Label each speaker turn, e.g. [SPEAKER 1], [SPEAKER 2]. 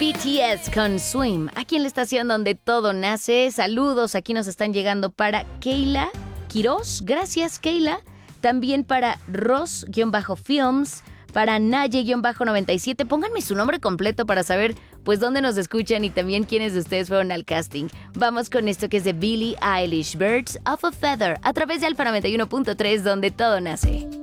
[SPEAKER 1] BTS con Swim, aquí en la estación donde todo nace. Saludos, aquí nos están llegando para Keila Quiroz, gracias Keila. También para Ross-Films, para Naye-97. Pónganme su nombre completo para saber pues dónde nos escuchan y también quiénes de ustedes fueron al casting. Vamos con esto que es de Billie Eilish, Birds of a Feather, a través de Alfa 91.3, donde todo nace.